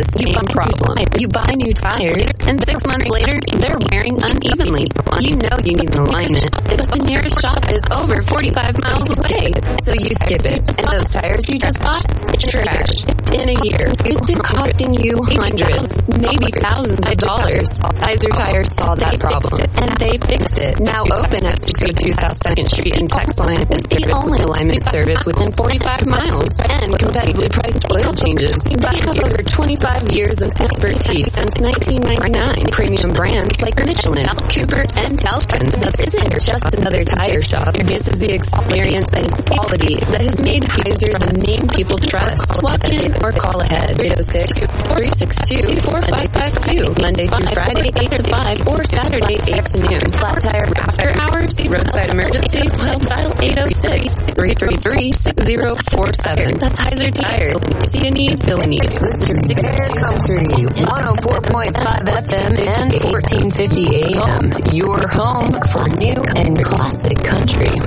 same problem. You buy new tires, and 6 months later, they're wearing unevenly. You know you need an alignment, but the nearest shop is over 45 miles away. So you skip it. And those tires you just bought? Trash. In a year, it's been costing you hundreds, maybe thousands of dollars. Kaiser Tires solved that problem, and they fixed it. Now open at 602 South 2nd Street in Texline, with the only alignment service within 45 miles, and competitively priced oil changes. They have over 25 years of expertise since 1999. Premium brands like Michelin, Cooper, and Elfin. This isn't just another tire shop. This is the experience and quality that has made Kaiser the name people trust. Walk in or call ahead. 306-362-4552. Monday through Friday, 8 to 5, or Saturday, 8 to noon. Flat tire after hours, roadside emergencies, dial 806-333-6047. That's Kaiser Tire. See a need, fill a need. This is Air Country, 104.5 FM and 1450 AM. Your home for new and classic country.